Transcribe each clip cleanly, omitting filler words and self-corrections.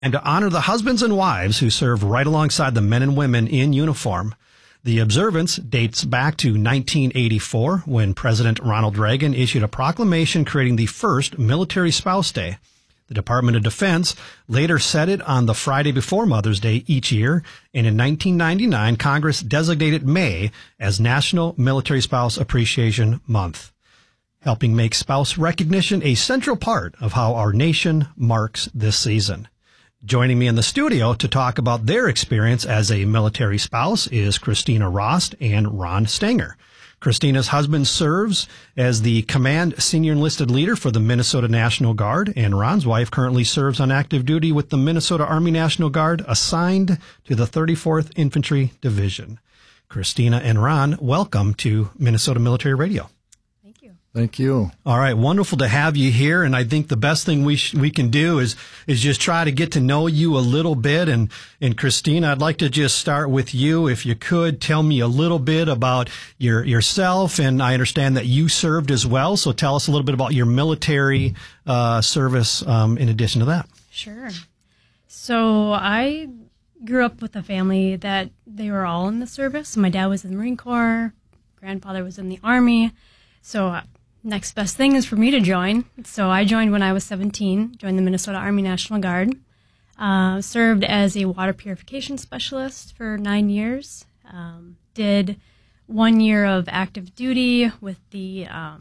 and to honor the husbands and wives who serve right alongside the men and women in uniform. The observance dates back to 1984 when President Ronald Reagan issued a proclamation creating the first Military Spouse Day. The Department of Defense later set it on the Friday before Mother's Day each year, and in 1999, Congress designated May as National Military Spouse Appreciation Month, helping make spouse recognition a central part of how our nation marks this season. Joining me in the studio to talk about their experience as a military spouse is Christina Rost and Ron Stanger. Christina's husband serves as the Command Senior Enlisted Leader for the Minnesota National Guard, and Ron's wife currently serves on active duty with the Minnesota Army National Guard, assigned to the 34th Infantry Division. Christina and Ron, welcome to Minnesota Military Radio. Thank you. All right. Wonderful to have you here. And I think the best thing we can do is just try to get to know you a little bit. And Christina, I'd like to just start with you. If you could tell me a little bit about yourself. And I understand that you served as well. So tell us a little bit about your military service in addition to that. Sure. So I grew up with a family that they were all in the service. My dad was in the Marine Corps. Grandfather was in the Army. So next best thing is for me to join. So I joined when I was 17, joined the Minnesota Army National Guard, served as a water purification specialist for 9 years, did 1 year of active duty with the, I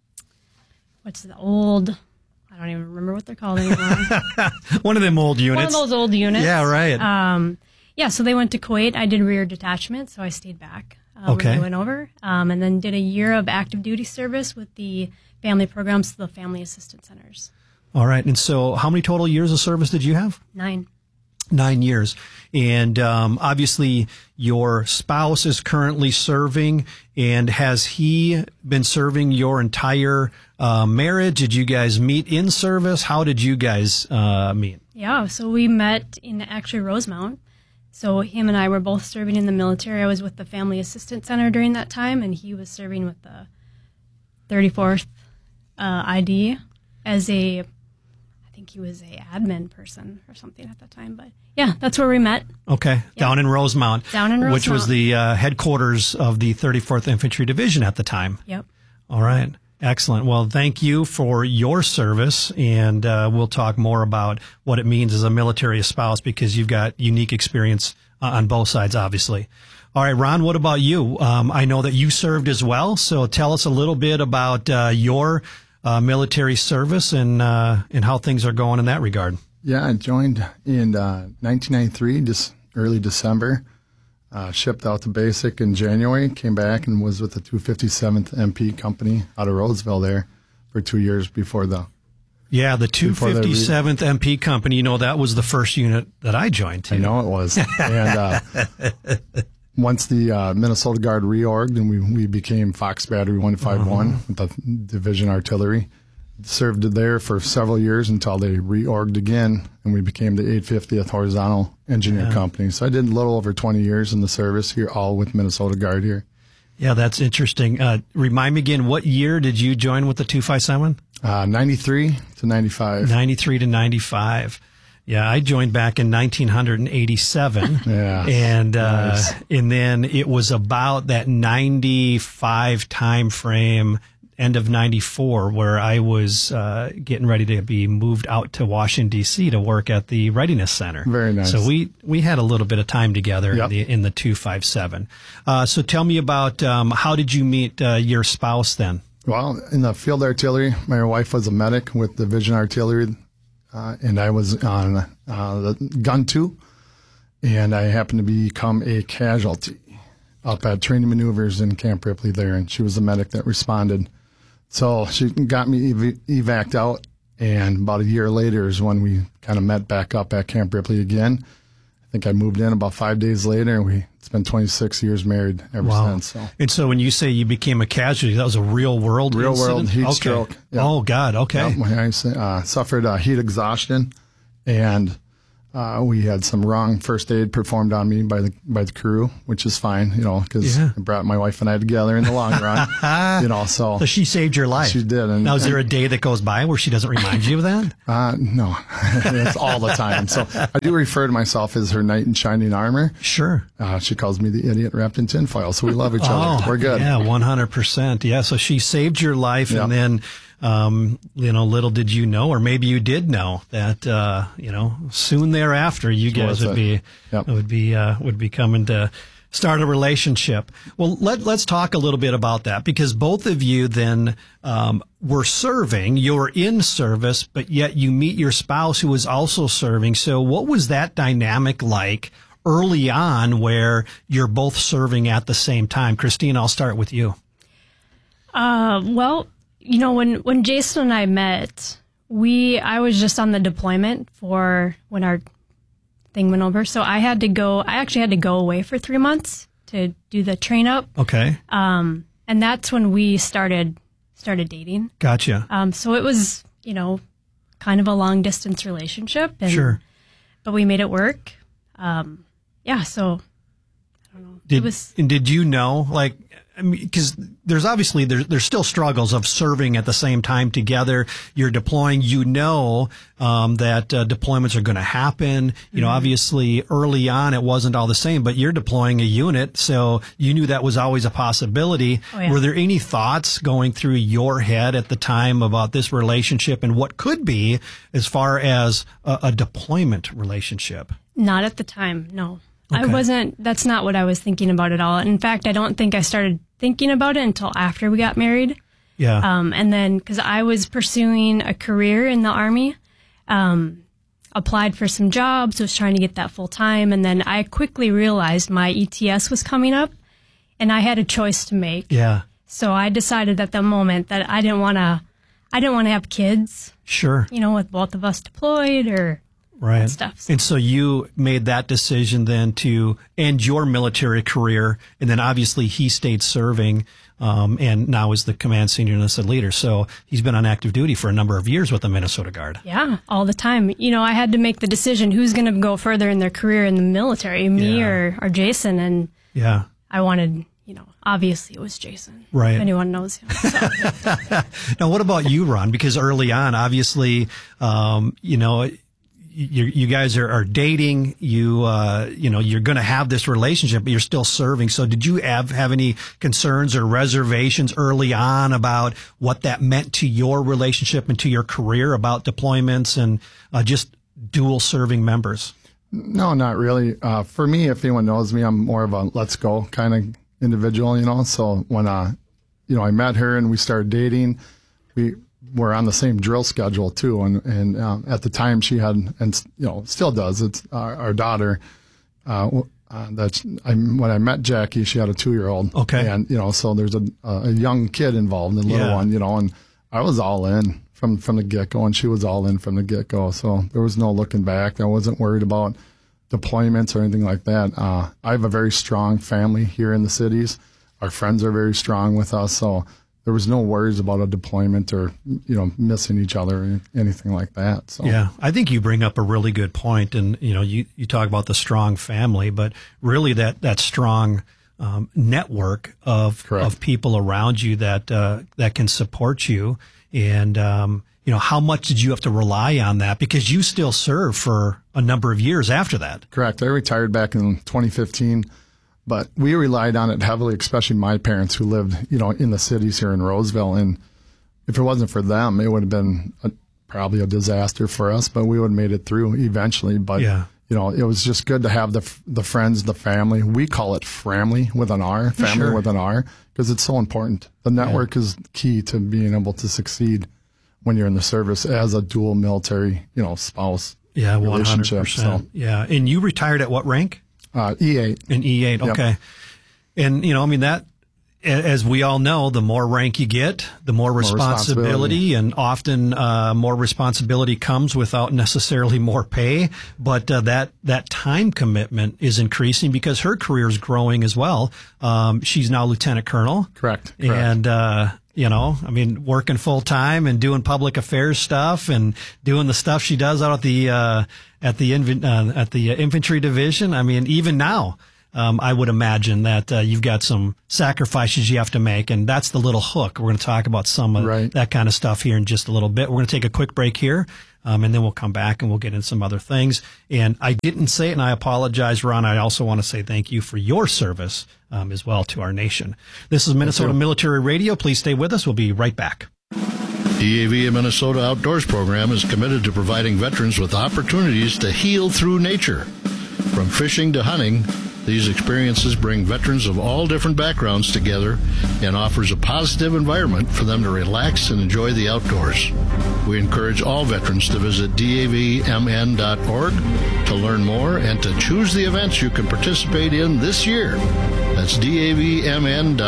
don't even remember what they're called anymore. One of them old units. One of those old units. Yeah, right. So they went to Kuwait. I did rear detachment, so I stayed back. Okay. When we went over, and then did a year of active duty service with the family programs to the Family Assistance Centers. All right. And so how many total years of service did you have? 9. 9 years. And obviously your spouse is currently serving. And has he been serving your entire marriage? Did you guys meet in service? How did you guys meet? Yeah, so we met in actually Rosemount. So him and I were both serving in the military. I was with the Family Assistance Center during that time, and he was serving with the 34th ID as I think he was a admin person or something at that time. But yeah, that's where we met. Okay, yep. Down in Rosemount. Which was the headquarters of the 34th Infantry Division at the time. Yep. All right. Excellent. Well, thank you for your service, and we'll talk more about what it means as a military spouse because you've got unique experience on both sides, obviously. All right, Ron, what about you? I know that you served as well, so tell us a little bit about your military service and how things are going in that regard. Yeah, I joined in 1993, just early December. Shipped out to basic in January, came back and was with the 257th MP Company out of Roseville there for 2 years before the... Yeah, the 257th MP Company, you know, that was the first unit that I joined too. I know it was. And once the Minnesota Guard reorged and we became Fox Battery 151 with the Division Artillery, served there for several years until they reorged again, and we became the 850th Horizontal Engineer Company. So I did a little over 20 years in the service here, all with Minnesota Guard here. Yeah, that's interesting. Remind me again, what year did you join with the 257? 93 to 95. 93 to 95. Yeah, I joined back in 1987. Yeah. And, nice. And then it was about that 95 time frame, end of 94, where I was getting ready to be moved out to Washington, D.C. to work at the Readiness Center. Very nice. So we had a little bit of time together yep. in the 257. So tell me about how did you meet your spouse then? Well, in the field artillery, my wife was a medic with Division Artillery, and I was on the Gun 2, and I happened to become a casualty up at training maneuvers in Camp Ripley there, and she was the medic that responded. So she got me evac'd out, and about a year later is when we kind of met back up at Camp Ripley again. I think I moved in about 5 days later, and it's been 26 years married ever since. So. And so when you say you became a casualty, that was a real world heat stroke. Yep. Oh, God, okay. Yep. I suffered heat exhaustion, and We had some wrong first aid performed on me by the crew, which is fine, because it brought my wife and I together in the long run, So she saved your life. She did. Now, is there a day that goes by where she doesn't remind you of that? No, it's all the time. So I do refer to myself as her knight in shining armor. Sure. She calls me the idiot wrapped in tinfoil. So we love each other. We're good. Yeah, 100%. Yeah. So she saved your life, and then, little did you know, or maybe you did know that, soon thereafter you guys would be coming to start a relationship. Well, let's talk a little bit about that, because both of you then, were serving, you were in service, but yet you meet your spouse who was also serving. So what was that dynamic like early on where you're both serving at the same time? Christine, I'll start with you. Well, when Jason and I met, I was just on the deployment for when our thing went over. So I actually had to go away for 3 months to do the train up. Okay. And that's when we started dating. Gotcha. So it was, kind of a long distance relationship. Sure. But we made it work. So I don't know. Did you know, because there's obviously there's still struggles of serving at the same time together. You're deploying, that deployments are going to happen. Obviously early on it wasn't all the same, but you're deploying a unit, so you knew that was always a possibility. Oh, yeah. Were there any thoughts going through your head at the time about this relationship and what could be as far as a deployment relationship? Not at the time, no. Okay. That's not what I was thinking about at all. In fact, I don't think I started thinking about it until after we got married. Yeah. And then, because I was pursuing a career in the Army, applied for some jobs, was trying to get that full time. And then I quickly realized my ETS was coming up and I had a choice to make. Yeah. So I decided at the moment that I didn't want to have kids. Sure. With both of us deployed or right. stuff. And so you made that decision then to end your military career, and then obviously he stayed serving, and now is the command senior enlisted leader. So he's been on active duty for a number of years with the Minnesota Guard. Yeah, all the time. I had to make the decision who's going to go further in their career in the military, me or Jason. And yeah, I wanted, obviously it was Jason. Right. If anyone knows him. So. Now, what about you, Ron? Because early on, obviously, you guys are dating, you're going to have this relationship, but you're still serving. So did you have any concerns or reservations early on about what that meant to your relationship and to your career about deployments and just dual serving members? No, not really. For me, if anyone knows me, I'm more of a let's go kind of individual, So when, I met her and we started dating, we were on the same drill schedule too. And at the time she had, and still does, it's our daughter, when I met Jackie, she had a 2-year-old. Okay. And, so there's a young kid involved, a little one, and I was all in from the get-go, and she was all in from the get-go. So there was no looking back. I wasn't worried about deployments or anything like that. I have a very strong family here in the cities. Our friends are very strong with us. So there was no worries about a deployment or, missing each other or anything like that. So yeah, I think you bring up a really good point. And, you talk about the strong family, but really that strong network of people around you that can support you. And, how much did you have to rely on that? Because you still serve for a number of years after that. Correct. I retired back in 2015. But we relied on it heavily, especially my parents who lived, in the cities here in Roseville. And if it wasn't for them, it would have been probably a disaster for us, but we would have made it through eventually. But, it was just good to have the friends, the family. We call it family with an R, with an R, because it's so important. The network is key to being able to succeed when you're in the service as a dual military, spouse relationship. 100%. So. Yeah. And you retired at what rank? E8. In E8, okay. Yep. And, that as we all know, the more rank you get, the more responsibility, and often more responsibility comes without necessarily more pay. But that time commitment is increasing because her career is growing as well. She's now lieutenant colonel. Correct. And working full time and doing public affairs stuff and doing the stuff she does out at the infantry division. I mean, even now. I would imagine that you've got some sacrifices you have to make, and that's the little hook. We're going to talk about some of that kind of stuff here in just a little bit. We're going to take a quick break here, and then we'll come back and we'll get into some other things. And I didn't say it, and I apologize, Ron. I also want to say thank you for your service as well to our nation. This is Minnesota Military Radio. Please stay with us. We'll be right back. DAV of Minnesota Outdoors program is committed to providing veterans with opportunities to heal through nature. From fishing to hunting, these experiences bring veterans of all different backgrounds together and offers a positive environment for them to relax and enjoy the outdoors. We encourage all veterans to visit davmn.org to learn more and to choose the events you can participate in this year. That's davmn.org.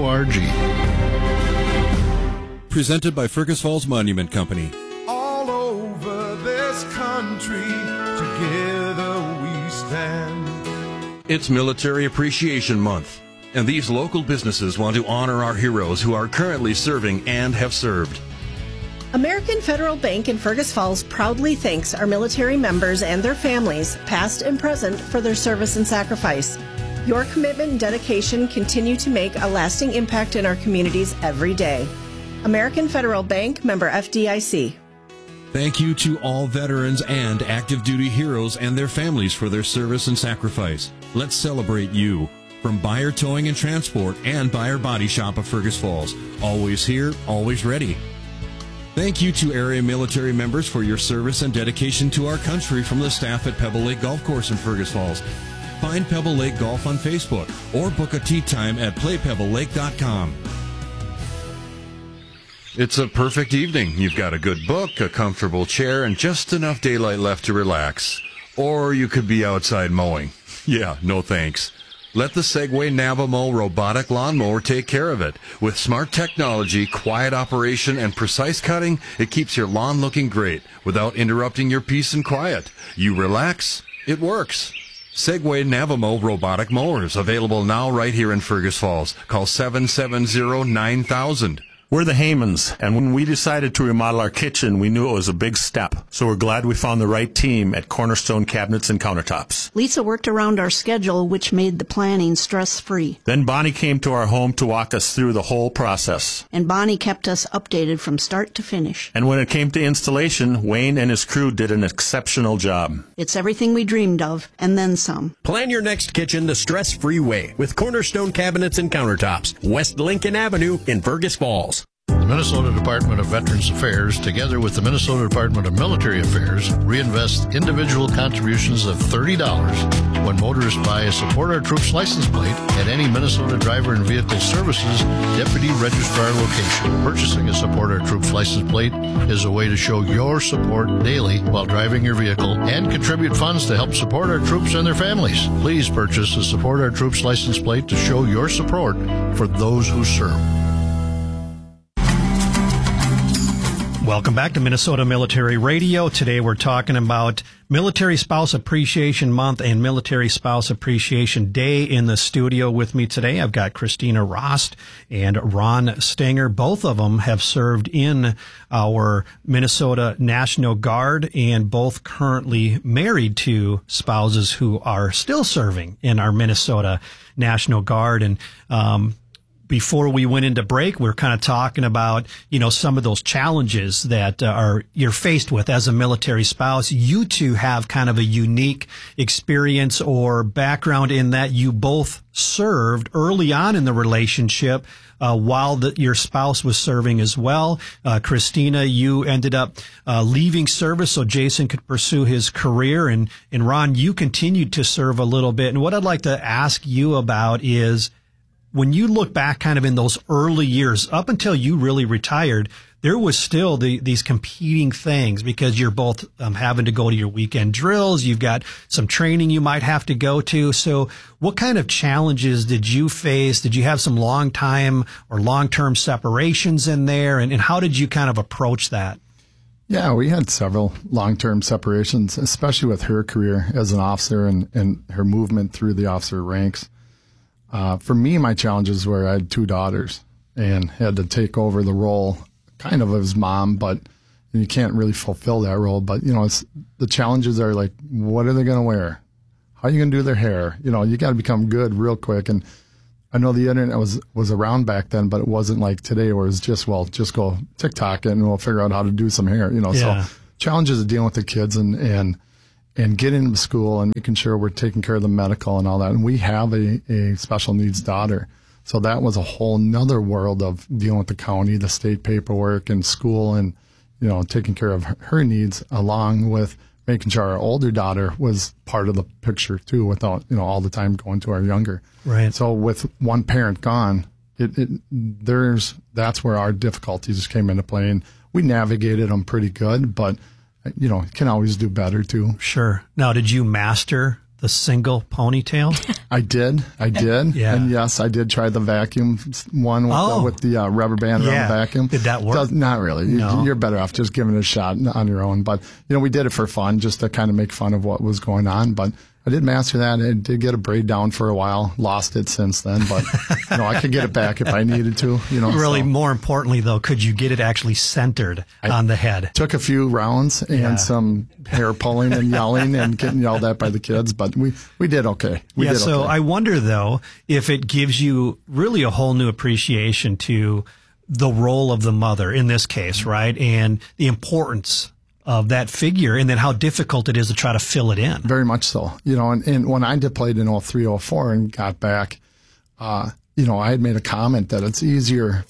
Presented by Fergus Falls Monument Company. All over this country, together we stand. It's Military Appreciation Month, and these local businesses want to honor our heroes who are currently serving and have served. American Federal Bank in Fergus Falls proudly thanks our military members and their families, past and present, for their service and sacrifice. Your commitment and dedication continue to make a lasting impact in our communities every day. American Federal Bank, member FDIC. Thank you to all veterans and active duty heroes and their families for their service and sacrifice. Let's celebrate you. From Buyer Towing and Transport and Buyer Body Shop of Fergus Falls. Always here, always ready. Thank you to area military members for your service and dedication to our country from the staff at Pebble Lake Golf Course in Fergus Falls. Find Pebble Lake Golf on Facebook or book a tee time at playpebblelake.com. It's a perfect evening. You've got a good book, a comfortable chair, and just enough daylight left to relax. Or you could be outside mowing. Yeah, no thanks. Let the Segway Navamo robotic lawnmower take care of it. With smart technology, quiet operation, and precise cutting, it keeps your lawn looking great without interrupting your peace and quiet. You relax, it works. Segway Navamo robotic mowers, available now right here in Fergus Falls. Call 770-9000. We're the Haymans, and when we decided to remodel our kitchen, we knew it was a big step. So we're glad we found the right team at Cornerstone Cabinets and Countertops. Lisa worked around our schedule, which made the planning stress-free. Then Bonnie came to our home to walk us through the whole process. And Bonnie kept us updated from start to finish. And when it came to installation, Wayne and his crew did an exceptional job. It's everything we dreamed of, and then some. Plan your next kitchen the stress-free way with Cornerstone Cabinets and Countertops, West Lincoln Avenue in Fergus Falls. The Minnesota Department of Veterans Affairs, together with the Minnesota Department of Military Affairs, reinvest individual contributions of $30 when motorists buy a Support Our Troops license plate at any Minnesota Driver and Vehicle Services Deputy Registrar location. Purchasing a Support Our Troops license plate is a way to show your support daily while driving your vehicle and contribute funds to help support our troops and their families. Please purchase a Support Our Troops license plate to show your support for those who serve. Welcome back to Minnesota Military Radio. Today we're talking about Military Spouse Appreciation Month and Military Spouse Appreciation Day. In the studio with me today, I've got Christina Rost and Ron Stenger. Both of them have served in our Minnesota National Guard and both currently married to spouses who are still serving in our Minnesota National Guard. And before we went into break, we were kind of talking about, some of those challenges that you're faced with as a military spouse. You two have kind of a unique experience or background in that you both served early on in the relationship while your spouse was serving as well. Christina, you ended up leaving service so Jason could pursue his career. And Ron, you continued to serve a little bit. And what I'd like to ask you about is, when you look back kind of in those early years, up until you really retired, there was still these competing things because you're both having to go to your weekend drills. You've got some training you might have to go to. So what kind of challenges did you face? Did you have some long-term separations in there? And how did you kind of approach that? Yeah, we had several long-term separations, especially with her career as an officer and her movement through the officer ranks. For me, my challenges were I had 2 daughters and had to take over the role kind of as mom, but you can't really fulfill that role. But, the challenges are like, what are they going to wear? How are you going to do their hair? You got to become good real quick. And I know the internet was around back then, but it wasn't like today where it's just go TikTok and we'll figure out how to do some hair, So challenges of dealing with the kids and getting into school and making sure we're taking care of the medical and all that. And we have a special needs daughter. So that was a whole nother world of dealing with the county, the state paperwork and school and, taking care of her needs along with making sure our older daughter was part of the picture too without, all the time going to our younger. Right. So with one parent gone, that's where our difficulties came into play. And we navigated them pretty good, but, can always do better too. Sure. Now, did you master the single ponytail? I did. Yeah. And yes, I did try the vacuum one with the rubber band around the vacuum. Did that work? Not really. No. You're better off just giving it a shot on your own. But, we did it for fun, just to kind of make fun of what was going on. But I did master that. I did get a braid down for a while. Lost it since then. But, I could get it back if I needed to. Really, more importantly, though, could you get it actually centered on the head? Took a few rounds and some hair pulling and yelling and getting yelled at by the kids. But we did okay. So I wonder, though, if it gives you really a whole new appreciation to the role of the mother in this case, right? And the importance of that figure and then how difficult it is to try to fill it in. Very much so. And when I deployed in 03, 04 and got back, I had made a comment that it's easier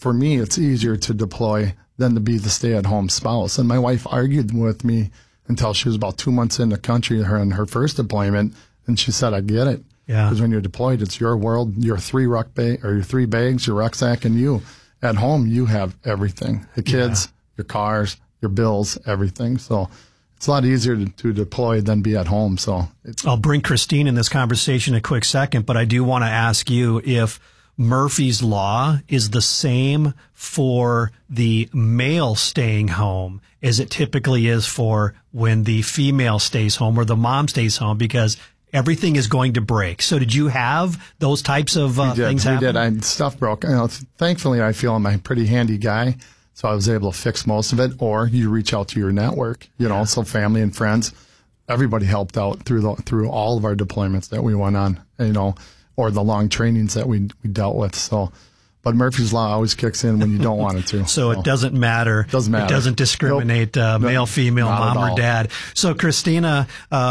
to deploy than to be the stay-at-home spouse. And my wife argued with me until she was about 2 months in the country, in her first deployment, and she said, I get it. Yeah. Because when you're deployed, it's your world, your 3 bags, your rucksack, and you. At home, you have everything. The kids, your cars, your bills, everything. So it's a lot easier to deploy than be at home. So I'll bring Christine in this conversation in a quick second, but I do want to ask you if Murphy's Law is the same for the male staying home as it typically is for when the female stays home or the mom stays home, because everything is going to break. So did you have those types of things happen? We did. Stuff broke. Thankfully, I feel I'm a pretty handy guy. So I was able to fix most of it, or you reach out to your network, so family and friends, everybody helped out through all of our deployments that we went on, or the long trainings that we dealt with. So, but Murphy's Law always kicks in when you don't want it to. So it doesn't matter. It doesn't discriminate, male, female, mom or dad. So Christina,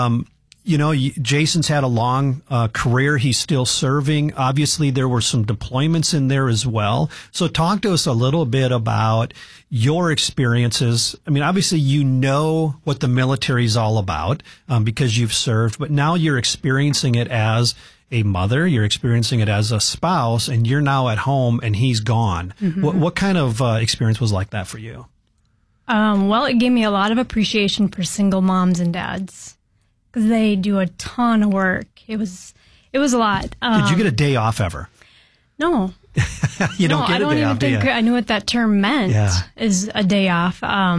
Jason's had a long career. He's still serving. Obviously, there were some deployments in there as well. So talk to us a little bit about your experiences. I mean, obviously, what the military is all about because you've served, but now you're experiencing it as a mother, you're experiencing it as a spouse, and you're now at home and he's gone. Mm-hmm. What kind of experience was like that for you? Well, it gave me a lot of appreciation for single moms and dads, because they do a ton of work. It was a lot. Did you get a day off ever? No. You don't get a day off, do you? I don't even think I knew what that term meant, is a day off.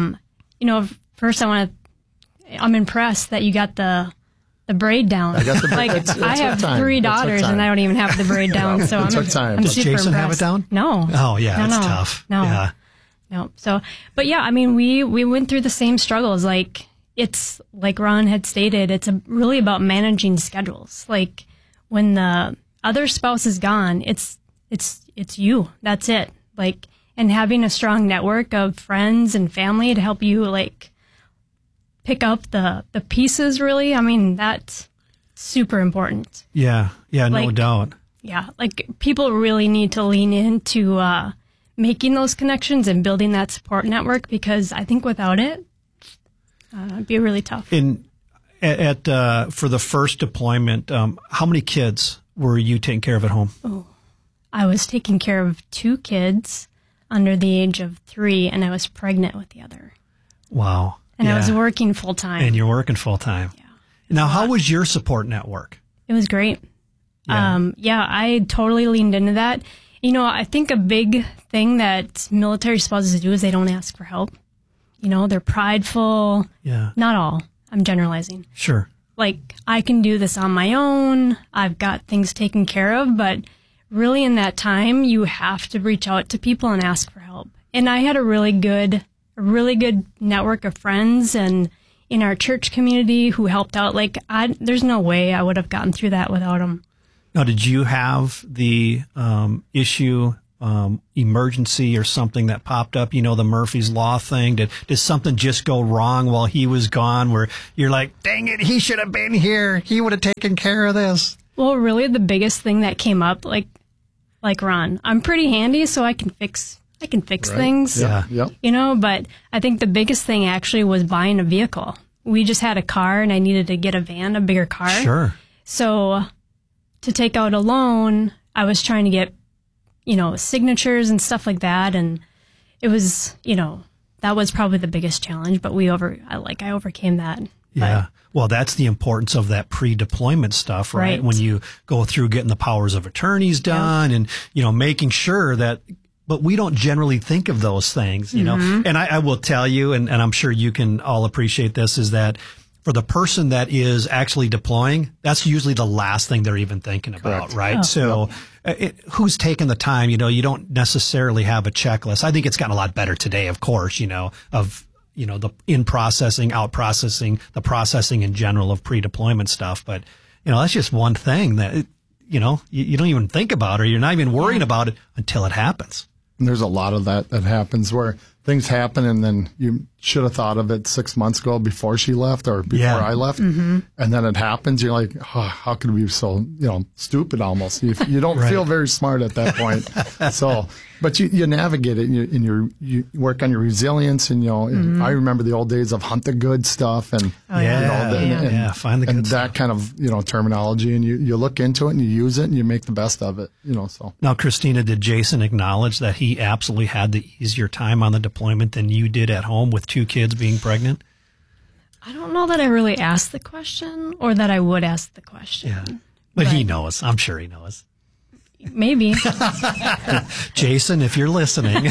First I'm impressed that you got the braid down. I got the braid. I have 3 daughters and I don't even have the braid down. So I'm super Does Jason impressed. have it down? No. Oh, yeah, it's tough. No. Yeah. No. So, but yeah, I mean, we went through the same struggles. It's like Ron had stated, it's really about managing schedules. Like when the other spouse is gone, it's you. That's it. And having a strong network of friends and family to help you pick up the pieces, really. I mean, that's super important. Yeah. Yeah. No doubt. Yeah. People really need to lean into making those connections and building that support network, because I think without it, it'd be really tough. For the first deployment, how many kids were you taking care of at home? Oh, I was taking care of 2 kids under the age of 3, and I was pregnant with the other. Wow. And I was working full time. And you're working full time. Yeah. Now, how was your support network? It was great. Yeah. I totally leaned into that. You know, I think a big thing that military spouses do is they don't ask for help. You know, they're prideful. Yeah. Not all. I'm generalizing. Sure. Like, I can do this on my own. I've got things taken care of. But really in that time, you have to reach out to people and ask for help. And I had a really good network of friends and in our church community who helped out. Like, there's no way I would have gotten through that without them. Now, did you have the issue, emergency or something that popped up? You know, the Murphy's Law thing. Did something just go wrong while he was gone where you're like, dang it, he should have been here. He would have taken care of this. Well, really the biggest thing that came up, like Ron, I'm pretty handy, so I can fix things. Yeah. Yep. You know, but I think the biggest thing actually was buying a vehicle. We just had a car and I needed to get a van, a bigger car. Sure. So to take out a loan, I was trying to get, you know, signatures and stuff like that. And it was, you know, that was probably the biggest challenge, but I overcame that. Yeah. Well, that's the importance of that pre-deployment stuff, right? When you go through getting the powers of attorneys done and, you know, making sure that, but we don't generally think of those things, you know? And I will tell you, and I'm sure you can all appreciate this, is that for the person that is actually deploying, that's usually the last thing they're even thinking about, right? So who's taking the time? You know, you don't necessarily have a checklist. I think it's gotten a lot better today, of course, you know, the in processing, out processing, the processing in general of pre-deployment stuff. But, you know, that's just one thing that, you know, you don't even think about or you're not even worrying about it until it happens. And there's a lot of that happens where things happen and then you should have thought of it 6 months ago before she left or before I left. And then it happens. You're like, oh, how could we be so, you know, stupid almost? You don't feel very smart at that point. So, but you navigate it and you work on your resilience. And, you know, I remember the old days of hunt the good stuff and, find the good and stuff. that kind of, you know, terminology. And you look into it and you use it and you make the best of it, you know, so. Now, Christina, did Jason acknowledge that he absolutely had the easier time on the deployment than you did at home with 2 kids being pregnant? I don't know that I really asked the question or that I would ask the question. Yeah. But he knows. I'm sure he knows. Maybe. Jason, if you're listening.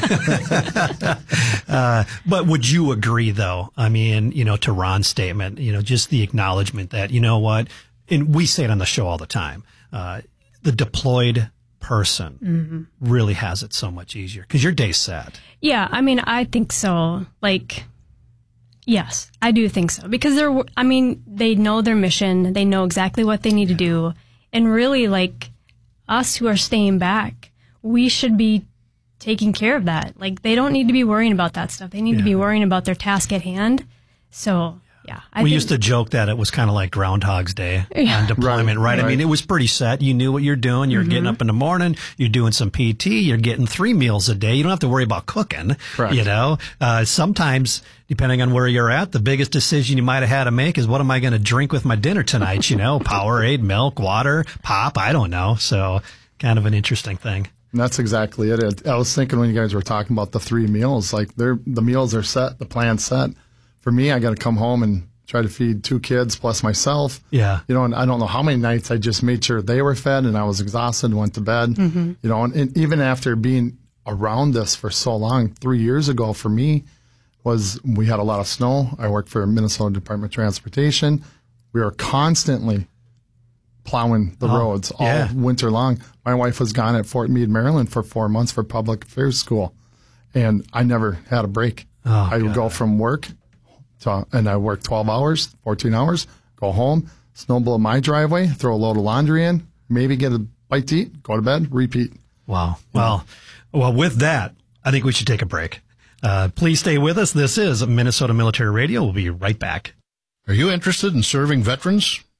But would you agree, though? I mean, you know, to Ron's statement, you know, just the acknowledgement that, you know what, and we say it on the show all the time, the deployed person really has it so much easier because your day's set. Yeah, I mean, I think so. Like, yes, I do think so because they know their mission. They know exactly what they need to do. And really, like, us who are staying back, we should be taking care of that. Like, they don't need to be worrying about that stuff. They need to be worrying about their task at hand. So, we used to joke that it was kind of like Groundhog's Day on deployment, right? I mean, it was pretty set. You knew what you're doing. You're getting up in the morning. You're doing some PT. You're getting 3 meals a day. You don't have to worry about cooking, you know? Sometimes, depending on where you're at, the biggest decision you might have had to make is what am I going to drink with my dinner tonight? You know, Powerade, milk, water, pop, I don't know. So kind of an interesting thing. And that's exactly it. I was thinking when you guys were talking about the 3 meals, like the meals are set, the plan's set. For me, I got to come home and try to feed 2 kids plus myself. Yeah. You know, and I don't know how many nights I just made sure they were fed and I was exhausted and went to bed. You know, and even after being around this for so long, 3 years ago for me we had a lot of snow. I worked for Minnesota Department of Transportation. We were constantly plowing the roads all winter long. My wife was gone at Fort Meade, Maryland for 4 months for public affairs school. And I never had a break. I would go from work and I work 12 hours, 14 hours, go home, snow blow my driveway, throw a load of laundry in, maybe get a bite to eat, go to bed, repeat. Wow. Well, with that, I think we should take a break. Please stay with us. This is Minnesota Military Radio. We'll be right back. Are you interested in serving veterans?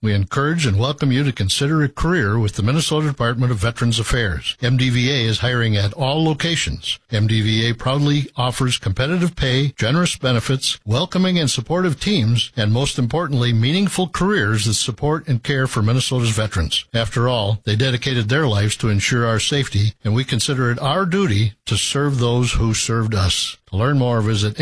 We encourage and welcome you to consider a career with the Minnesota Department of Veterans Affairs. MDVA is hiring at all locations. MDVA proudly offers competitive pay, generous benefits, welcoming and supportive teams, and most importantly, meaningful careers that support and care for Minnesota's veterans. After all, they dedicated their lives to ensure our safety, and we consider it our duty to serve those who served us. To learn more, visit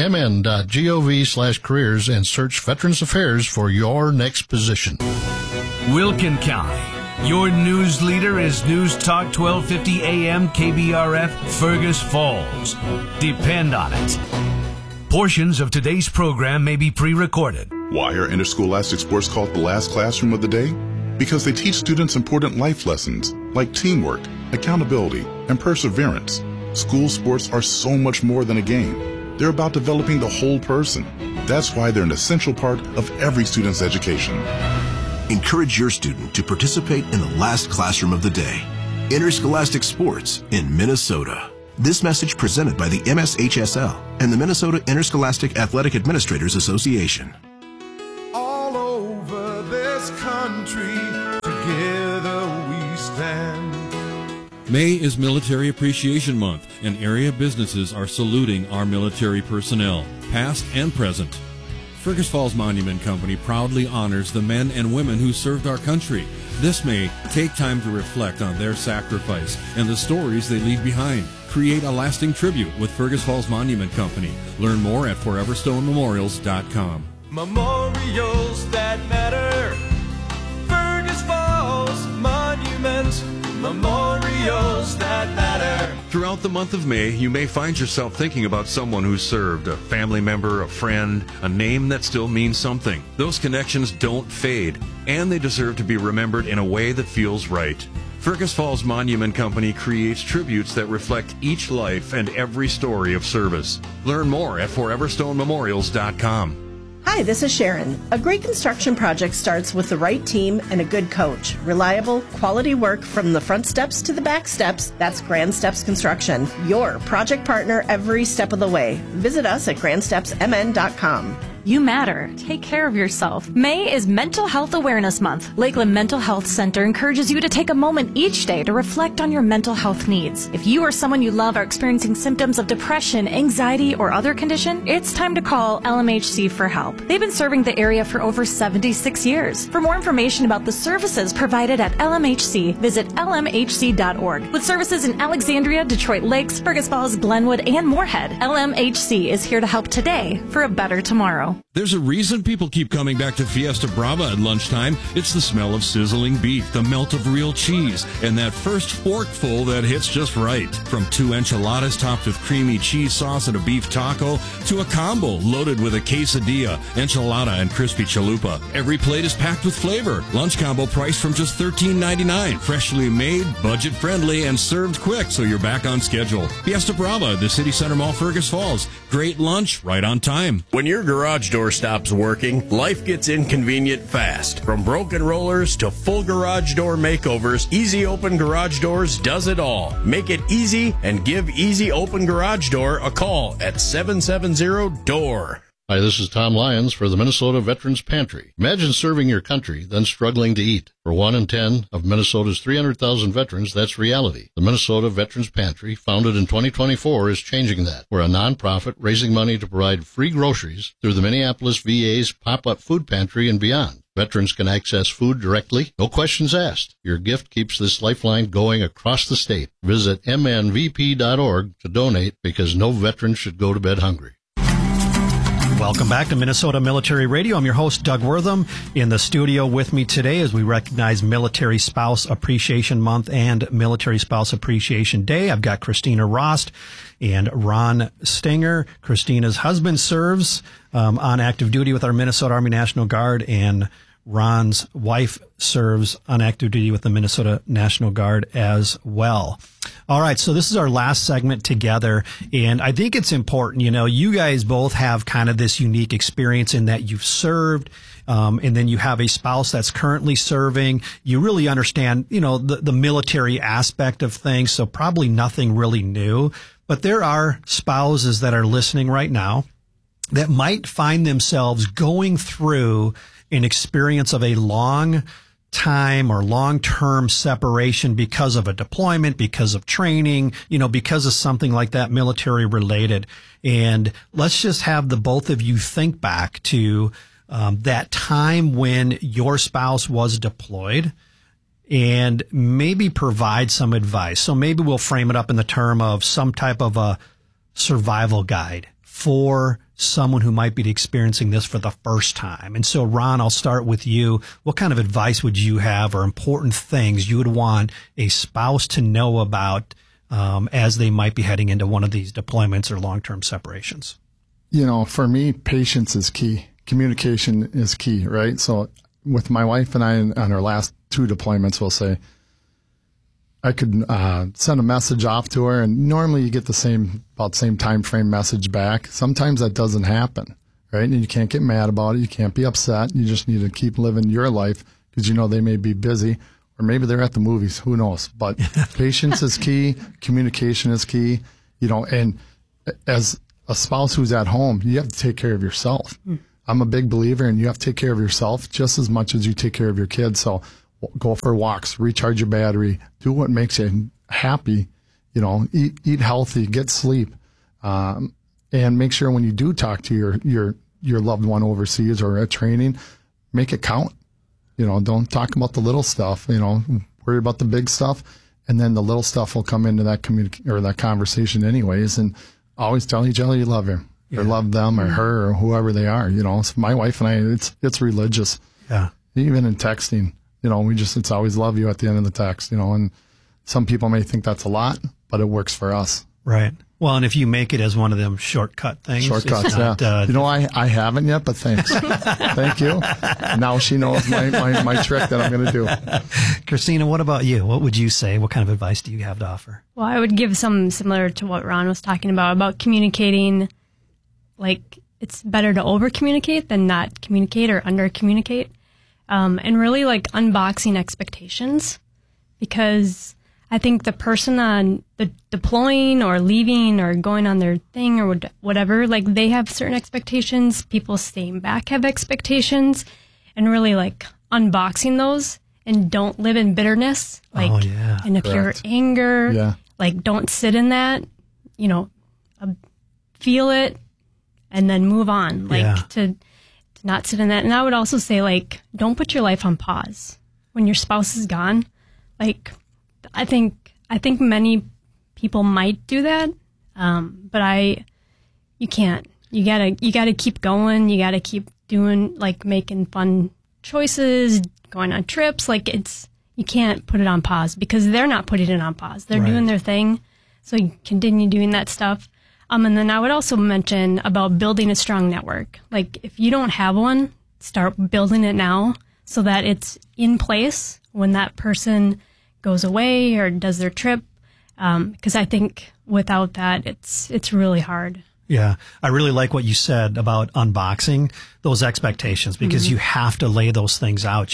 mn.gov/careers and search Veterans Affairs for your next position. Wilkin County. Your news leader is News Talk 1250 AM KBRF Fergus Falls. Depend on it. Portions of today's program may be pre-recorded. Why are interscholastic sports called the last classroom of the day? Because they teach students important life lessons like teamwork, accountability, and perseverance. School sports are so much more than a game. They're about developing the whole person. That's why they're an essential part of every student's education. Encourage your student to participate in the last classroom of the day. Interscholastic sports in Minnesota. This message presented by the MSHSL and the Minnesota Interscholastic Athletic Administrators Association. All over this country, together we stand. May is Military Appreciation Month, and area businesses are saluting our military personnel, past and present. Fergus Falls Monument Company proudly honors the men and women who served our country. This May, take time to reflect on their sacrifice and the stories they leave behind. Create a lasting tribute with Fergus Falls Monument Company. Learn more at foreverstonememorials.com. Memorials that matter. Fergus Falls Monument. Memorials that matter. Throughout the month of May, you may find yourself thinking about someone who served, a family member, a friend, a name that still means something. Those connections don't fade, and they deserve to be remembered in a way that feels right. Fergus Falls Monument Company creates tributes that reflect each life and every story of service. Learn more at foreverstonememorials.com. Hi, this is Sharon. A great construction project starts with the right team and a good coach. Reliable, quality work from the front steps to the back steps. That's Grand Steps Construction, your project partner every step of the way. Visit us at grandstepsmn.com. You matter. Take care of yourself. May is Mental Health Awareness Month. Lakeland Mental Health Center encourages you to take a moment each day to reflect on your mental health needs. If you or someone you love are experiencing symptoms of depression, anxiety, or other condition, it's time to call LMHC for help. They've been serving the area for over 76 years. For more information about the services provided at LMHC, visit lmhc.org. With services in Alexandria, Detroit Lakes, Fergus Falls, Glenwood, and Moorhead, LMHC is here to help today for a better tomorrow. There's a reason people keep coming back to Fiesta Brava at lunchtime. It's the smell of sizzling beef, the melt of real cheese, and that first forkful that hits just right. From 2 enchiladas topped with creamy cheese sauce and a beef taco, to a combo loaded with a quesadilla, enchilada, and crispy chalupa. Every plate is packed with flavor. Lunch combo priced from just $13.99. Freshly made, budget-friendly, and served quick, so you're back on schedule. Fiesta Brava, the City Center Mall, Fergus Falls. Great lunch, right on time. When your garage door stops working, life gets inconvenient fast. From broken rollers to full garage door makeovers, Easy Open Garage Doors does it all. Make it easy and give Easy Open Garage Door a call at 770-DOOR. Hi, this is Tom Lyons for the Minnesota Veterans Pantry. Imagine serving your country, then struggling to eat. For 1 in 10 of Minnesota's 300,000 veterans, that's reality. The Minnesota Veterans Pantry, founded in 2024, is changing that. We're a nonprofit raising money to provide free groceries through the Minneapolis VA's pop-up food pantry and beyond. Veterans can access food directly, no questions asked. Your gift keeps this lifeline going across the state. Visit mnvp.org to donate, because no veteran should go to bed hungry. Welcome back to Minnesota Military Radio. I'm your host, Doug Wortham. In the studio with me today as we recognize Military Spouse Appreciation Month and Military Spouse Appreciation Day, I've got Christina Rost and Ron Stinger. Christina's husband serves on active duty with our Minnesota Army National Guard, and Ron's wife serves on active duty with the Minnesota National Guard as well. All right, so this is our last segment together, and I think it's important, you know, you guys both have kind of this unique experience in that you've served, and then you have a spouse that's currently serving. You really understand, you know, the military aspect of things, so probably nothing really new. But there are spouses that are listening right now that might find themselves going through an experience of a long time or long-term separation because of a deployment, because of training, because of something like that, military related. And let's just have the both of you think back to that time when your spouse was deployed and maybe provide some advice. So maybe we'll frame it up in the term of some type of a survival guide for someone who might be experiencing this for the first time. And so, Ron, I'll start with you. What kind of advice would you have or important things you would want a spouse to know about as they might be heading into one of these deployments or long-term separations? For me, patience is key. Communication is key, right? So with my wife and I on our last 2 deployments, we'll say, I could send a message off to her, and normally you get about the same time frame message back. Sometimes that doesn't happen, right? And you can't get mad about it. You can't be upset. You just need to keep living your life because they may be busy, or maybe they're at the movies. Who knows? But patience is key. Communication is key. And as a spouse who's at home, you have to take care of yourself. I'm a big believer in you have to take care of yourself just as much as you take care of your kids. So go for walks, recharge your battery, do what makes you happy, eat healthy, get sleep, and make sure when you do talk to your loved one overseas or at training, make it count. Don't talk about the little stuff, worry about the big stuff, and then the little stuff will come into that that conversation anyways, and always tell each other you love him or love them or her or whoever they are. So my wife and I, it's religious. Yeah. Even in texting. It's always love you at the end of the text, and some people may think that's a lot, but it works for us. Right. Well, and if you make it as one of them shortcut things. Shortcuts, yeah. I haven't yet, but thanks. Thank you. Now she knows my trick that I'm going to do. Christina, what about you? What would you say? What kind of advice do you have to offer? Well, I would give some similar to what Ron was talking about communicating. Like, it's better to over-communicate than not communicate or under-communicate. And really unboxing expectations, because I think the person on the deploying or leaving or going on their thing or whatever, they have certain expectations. People staying back have expectations, and really unboxing those and don't live in bitterness. And if you're anger, don't sit in that, feel it and then move on, to not sit in that. And I would also say, don't put your life on pause when your spouse is gone. I think many people might do that, but you can't. You gotta keep going. You gotta keep doing, making fun choices, going on trips. You can't put it on pause because they're not putting it on pause. They're doing their thing. So you continue doing that stuff. And then I would also mention about building a strong network. If you don't have one, start building it now so that it's in place when that person goes away or does their trip. Because I think without that, it's really hard. Yeah. I really like what you said about unboxing those expectations, because you have to lay those things out.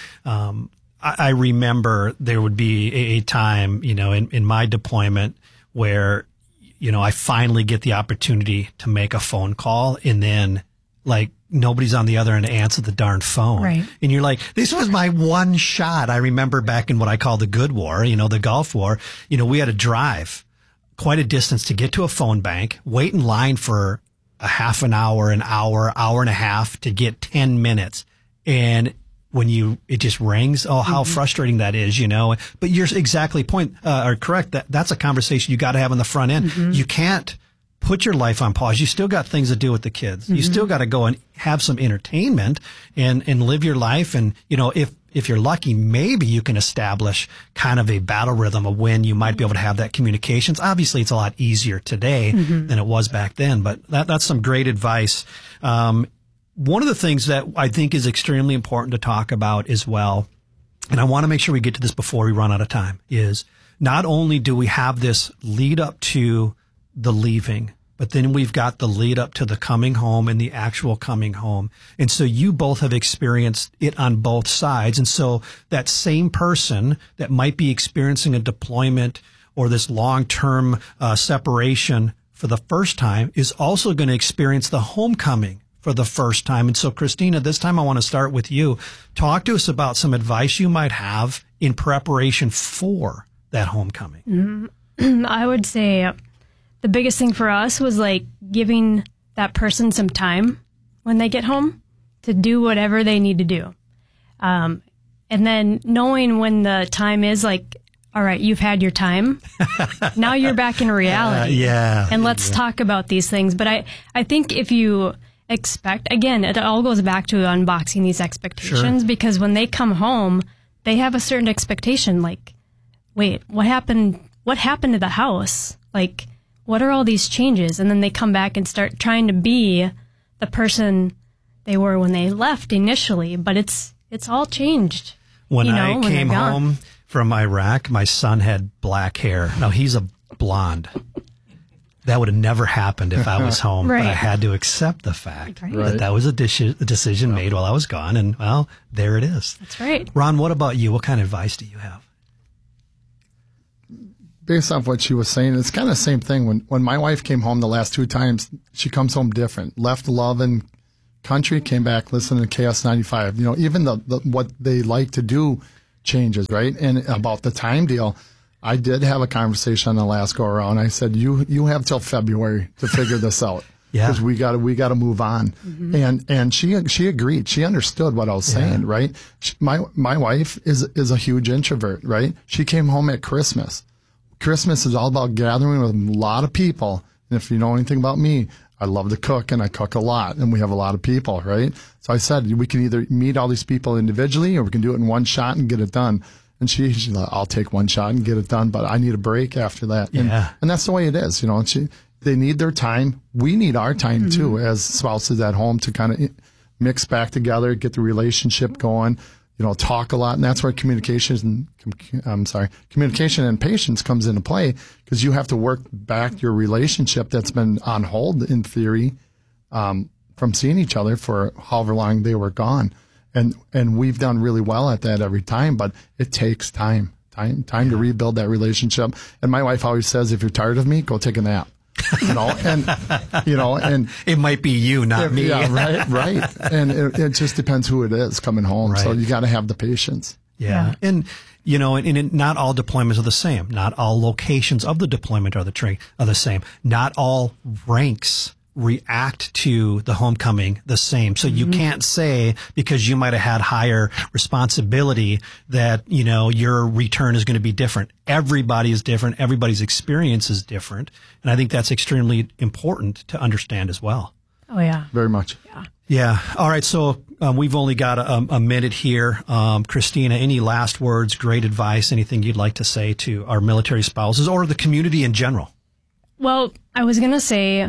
I remember there would be a time, in my deployment where I finally get the opportunity to make a phone call, and then nobody's on the other end to answer the darn phone. Right. And you're like, this was my one shot. I remember back in what I call the good war, the Gulf War, we had to drive quite a distance to get to a phone bank, wait in line for a half an hour, hour and a half to get 10 minutes. And when it just rings, how frustrating that is, But you're exactly correct. That's a conversation you got to have on the front end. You can't put your life on pause. You still got things to do with the kids. You still got to go and have some entertainment and live your life. And, if you're lucky, maybe you can establish kind of a battle rhythm of when you might be able to have that communications. Obviously, it's a lot easier today than it was back then, but that's some great advice. One of the things that I think is extremely important to talk about as well, and I want to make sure we get to this before we run out of time, is not only do we have this lead up to the leaving, but then we've got the lead up to the coming home and the actual coming home. And so you both have experienced it on both sides. And so that same person that might be experiencing a deployment or this long-term separation for the first time is also going to experience the homecoming for the first time. And so, Christina, this time I want to start with you. Talk to us about some advice you might have in preparation for that homecoming. I would say the biggest thing for us was like giving that person some time when they get home to do whatever they need to do. And then knowing when the time is like, all right, you've had your time. Now you're back in reality. And let's talk about these things. But I think if you expect, again, it all goes back to unboxing these expectations, because when they come home, they have a certain expectation. Like, wait, what happened? What happened to the house? Like, what are all these changes? And then they come back and start trying to be the person they were when they left initially. But it's all changed. When I came home from Iraq, my son had black hair. Now, he's a blonde. That would have never happened if I was home. But I had to accept the fact that was a decision made while I was gone. And, well, there it is. That's right. Ron, what about you? What kind of advice do you have? Based off what she was saying, it's kind of the same thing. When my wife came home the last 2 times, she comes home different. Left love and country, came back listening to KS95. You know, even the what they like to do changes, right? And about the time deal, I did have a conversation on the last go around. I said, you have till February to figure this out. Because we got to move on. And she agreed. She understood what I was saying, right? My wife is a huge introvert, right? She came home at Christmas. Christmas is all about gathering with a lot of people. And if you know anything about me, I love to cook, and I cook a lot, and we have a lot of people, right? So I said, we can either meet all these people individually, or we can do it in one shot and get it done. And she's like, I'll take one shot and get it done, but I need a break after that. And that's the way it is, you know. They need their time. We need our time too, as spouses at home, to kind of mix back together, get the relationship going, you know, talk a lot. And that's where communication and patience comes into play, because you have to work back your relationship that's been on hold, in theory, from seeing each other for however long they were gone. And we've done really well at that every time, but it takes time to rebuild that relationship. And my wife always says, if you're tired of me, go take a nap. You know, and it might be you, not me. Yeah, right. And it just depends who it is coming home. Right. So you got to have the patience. Yeah. And, you know, and not all deployments are the same. Not all locations of the deployment are the same. Not all ranks react to the homecoming the same. So you can't say, because you might have had higher responsibility, that, you know, your return is going to be different. Everybody is different. Everybody's experience is different. And I think that's extremely important to understand as well. Oh, yeah. Very much. Yeah. All right. So we've only got a minute here. Christina, any last words, great advice, anything you'd like to say to our military spouses or the community in general? Well, I was going to say,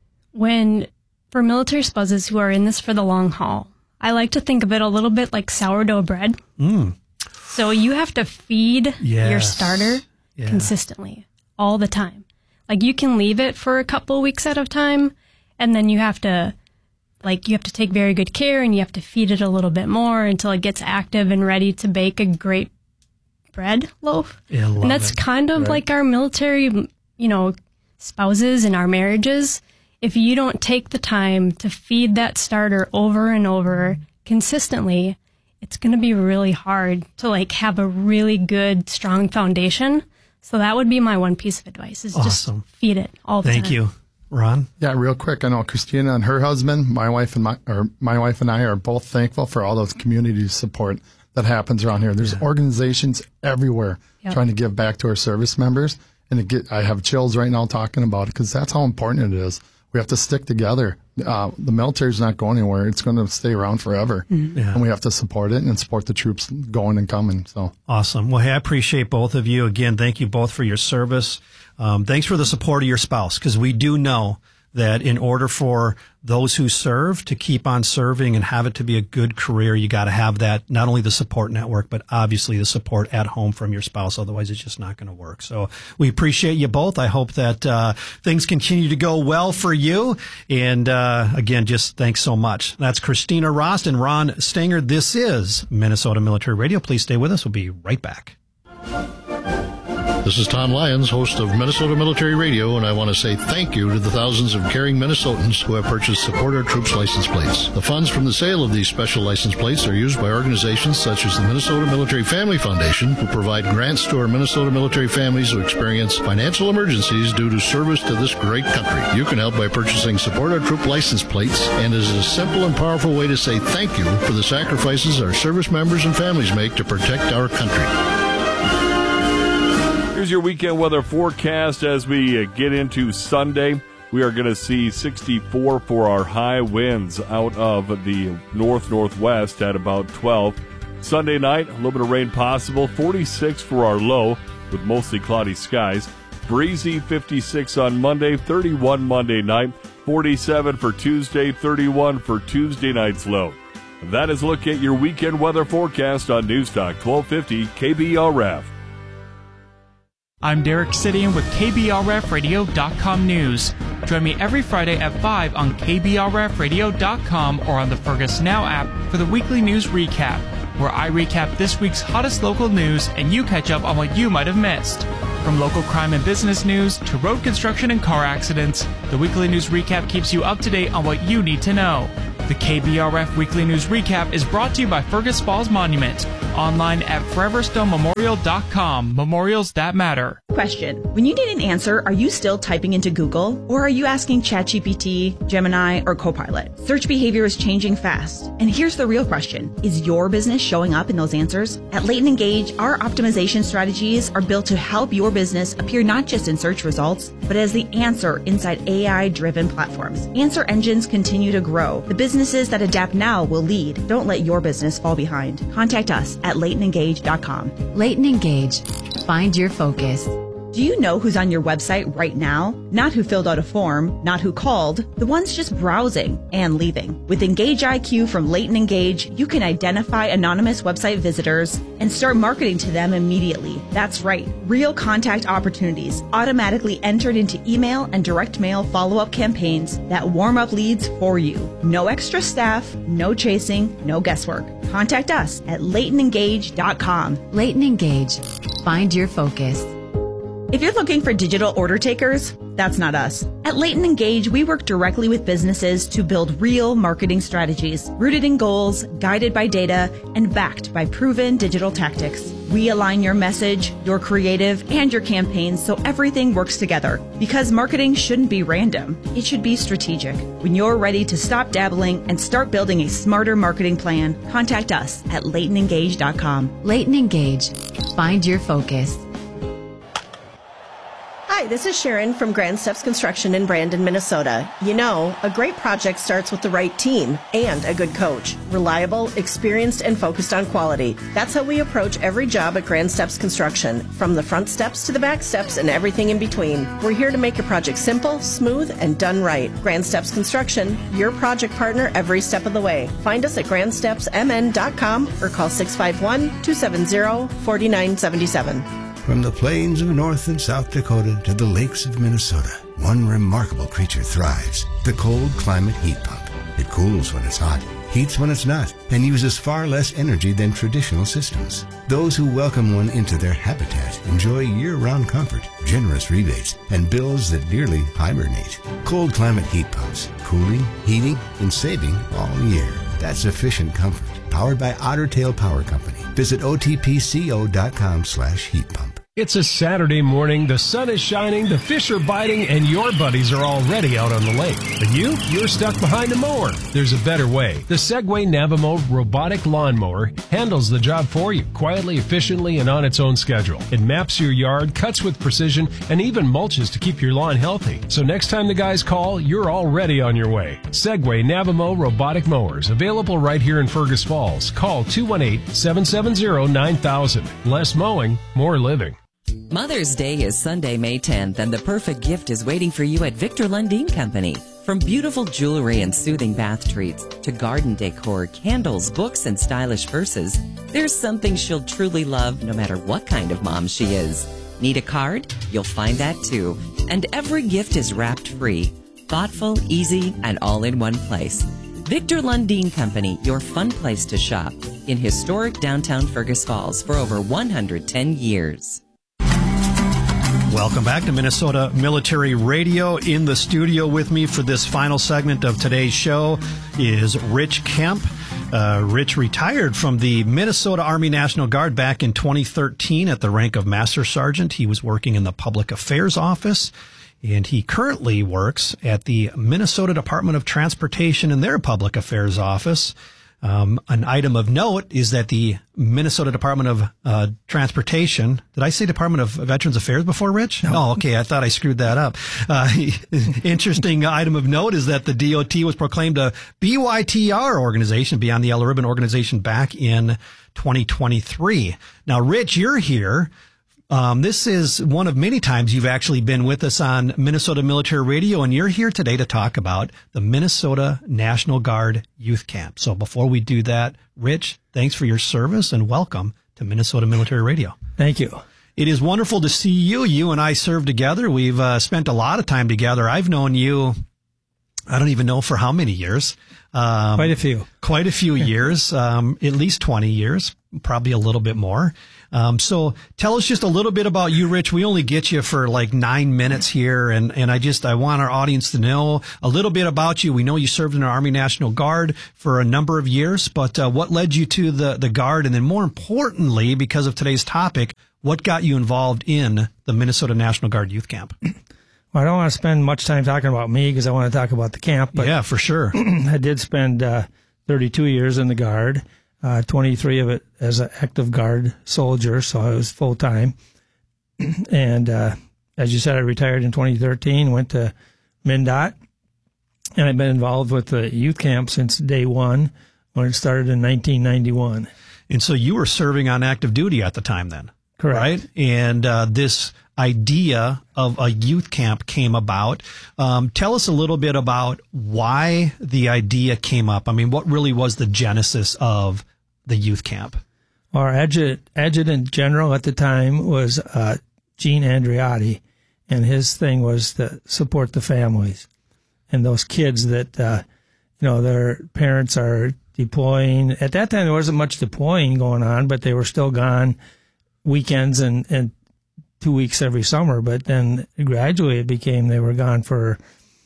for military spouses who are in this for the long haul, I like to think of it a little bit like sourdough bread. So you have to feed your starter consistently all the time. Like, you can leave it for a couple of weeks at a time, and then you have to take very good care, and you have to feed it a little bit more until it gets active and ready to bake a great bread loaf. And that's kind of like our military, you know, spouses and our marriages. If you don't take the time to feed that starter over and over consistently, it's going to be really hard to like have a really good, strong foundation. So that would be my one piece of advice, is just feed it all the time. Thank you. Ron? Yeah, real quick. I know Christina and her husband, my wife and I are both thankful for all those community support that happens around here. There's organizations everywhere trying to give back to our service members. And I have chills right now talking about it, because that's how important it is. We have to stick together. The military's not going anywhere. It's going to stay around forever. And we have to support it and support the troops going and coming. So awesome. Well, hey, I appreciate both of you. Again, thank you both for your service. Thanks for the support of your spouse, because we do know that in order for those who serve to keep on serving and have it to be a good career, you got to have that, not only the support network, but obviously the support at home from your spouse. Otherwise, it's just not going to work. So we appreciate you both. I hope that things continue to go well for you. And again, just thanks so much. That's Christina Rost and Ron Stanger. This is Minnesota Military Radio. Please stay with us. We'll be right back. This is Tom Lyons, host of Minnesota Military Radio, and I want to say thank you to the thousands of caring Minnesotans who have purchased Support Our Troops license plates. The funds from the sale of these special license plates are used by organizations such as the Minnesota Military Family Foundation, who provide grants to our Minnesota military families who experience financial emergencies due to service to this great country. You can help by purchasing Support Our Troop license plates, and it is a simple and powerful way to say thank you for the sacrifices our service members and families make to protect our country. Here's your weekend weather forecast as we get into Sunday. We are going to see 64 for our high winds out of the north-northwest at about 12. Sunday night, a little bit of rain possible. 46 for our low with mostly cloudy skies. Breezy 56 on Monday, 31 Monday night, 47 for Tuesday, 31 for Tuesday night's low. That is a look at your weekend weather forecast on News Talk 1250 KBRF. I'm Derek Sidian with KBRFradio.com News. Join me every Friday at 5 on KBRFradio.com or on the Fergus Now app for the weekly news recap, where I recap this week's hottest local news and you catch up on what you might have missed. From local crime and business news to road construction and car accidents, the weekly news recap keeps you up to date on what you need to know. The KBRF Weekly News Recap is brought to you by Fergus Falls Monument. Online at foreverstonmemorial.com. Memorials that matter. Question. When you need an answer, are you still typing into Google? Or are you asking ChatGPT, Gemini, or Copilot? Search behavior is changing fast. And here's the real question. Is your business showing up in those answers? At Leighton Engage, our optimization strategies are built to help your business appear not just in search results, but as the answer inside AI-driven platforms. Answer engines continue to grow. The businesses that adapt now will lead. Don't let your business fall behind. Contact us at LeightonEngage.com. Leighton Engage. Find your focus. Do you know who's on your website right now? Not who filled out a form, not who called, the ones just browsing and leaving. With Engage IQ from Leighton Engage, you can identify anonymous website visitors and start marketing to them immediately. That's right, real contact opportunities automatically entered into email and direct mail follow-up campaigns that warm up leads for you. No extra staff, no chasing, no guesswork. Contact us at LeightonEngage.com. Leighton Engage. Find your focus. If you're looking for digital order takers, that's not us. At Leighton Engage, we work directly with businesses to build real marketing strategies, rooted in goals, guided by data, and backed by proven digital tactics. We align your message, your creative, and your campaigns so everything works together. Because marketing shouldn't be random. It should be strategic. When you're ready to stop dabbling and start building a smarter marketing plan, contact us at LeightonEngage.com. Leighton Engage. Find your focus. Hi, this is Sharon from Grand Steps Construction in Brandon, Minnesota. You know, a great project starts with the right team and a good coach. Reliable, experienced, and focused on quality. That's how we approach every job at Grand Steps Construction, from the front steps to the back steps and everything in between. We're here to make your project simple, smooth, and done right. Grand Steps Construction, your project partner every step of the way. Find us at grandstepsmn.com or call 651-270-4977. From the plains of North and South Dakota to the lakes of Minnesota, one remarkable creature thrives, the cold climate heat pump. It cools when it's hot, heats when it's not, and uses far less energy than traditional systems. Those who welcome one into their habitat enjoy year-round comfort, generous rebates, and bills that nearly hibernate. Cold climate heat pumps, cooling, heating, and saving all year. That's efficient comfort, powered by Otter Tail Power Company. Visit otpco.com/heat pump. It's a Saturday morning, the sun is shining, the fish are biting, and your buddies are already out on the lake. But you're stuck behind a mower. There's a better way. The Segway Navimo robotic lawnmower handles the job for you, quietly, efficiently, and on its own schedule. It maps your yard, cuts with precision, and even mulches to keep your lawn healthy. So next time the guys call, you're already on your way. Segway Navimo robotic mowers, available right here in Fergus Falls. Call 218-770-9000. Less mowing, more living. Mother's Day is Sunday, May 10th, and the perfect gift is waiting for you at Victor Lundin Company. From beautiful jewelry and soothing bath treats to garden decor, candles, books, and stylish purses, there's something she'll truly love no matter what kind of mom she is. Need a card? You'll find that too. And every gift is wrapped free. Thoughtful, easy, and all in one place. Victor Lundin Company, your fun place to shop. In historic downtown Fergus Falls for over 110 years. Welcome back to Minnesota Military Radio. In the studio with me for this final segment of today's show is Rich Kemp. Rich retired from the Minnesota Army National Guard back in 2013 at the rank of Master Sergeant. He was working in the Public Affairs Office, and he currently works at the Minnesota Department of Transportation in their Public Affairs Office. An item of note is that the Minnesota Department of Transportation, did I say Department of Veterans Affairs before, Rich? No. Oh, okay. I thought I screwed that up. Interesting item of note is that the DOT was proclaimed a BYTR organization, Beyond the Yellow Ribbon organization, back in 2023. Now, Rich, you're here. This is one of many times you've actually been with us on Minnesota Military Radio, and you're here today to talk about the Minnesota National Guard Youth Camp. So before we do that, Rich, thanks for your service and welcome to Minnesota Military Radio. Thank you. It is wonderful to see you. You and I served together. We've spent a lot of time together. I've known you, I don't even know for how many years. Quite a few. Quite a few years, at least 20 years, probably a little bit more. So tell us just a little bit about you, Rich. We only get you for like 9 minutes here. And I want our audience to know a little bit about you. We know you served in the Army National Guard for a number of years, but what led you to the Guard? And then more importantly, because of today's topic, what got you involved in the Minnesota National Guard Youth Camp? Well, I don't want to spend much time talking about me because I want to talk about the camp. But yeah, for sure. I did spend 32 years in the Guard, 23 of it as an active Guard soldier, so I was full-time. And as you said, I retired in 2013, went to MnDOT, and I've been involved with the youth camp since day one when it started in 1991. And so you were serving on active duty at the time then? Correct. Right? And this idea of a youth camp came about. Tell us a little bit about why the idea came up. I mean, what really was the genesis of the youth camp? Our adjutant general at the time was Gene Andreotti, and his thing was to support the families and those kids that, their parents are deploying. At that time, there wasn't much deploying going on, but they were still gone weekends and 2 weeks every summer. But then gradually it became they were gone for